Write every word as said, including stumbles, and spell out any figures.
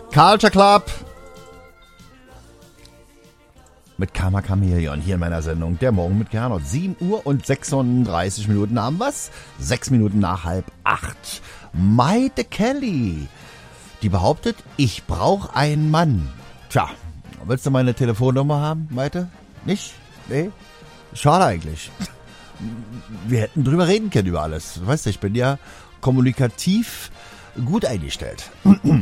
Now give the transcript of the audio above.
Culture Club mit Karma Chameleon hier in meiner Sendung Der Morgen mit Gernot. sieben Uhr und sechsunddreißig Minuten haben wir's. Sechs Minuten nach halb acht. Maite Kelly, die behauptet, ich brauche einen Mann. Tja, willst du meine Telefonnummer haben, Maite? Nicht? Nee? Schade eigentlich. Wir hätten drüber reden können über alles. Weißt du, ich bin ja kommunikativ gut eingestellt.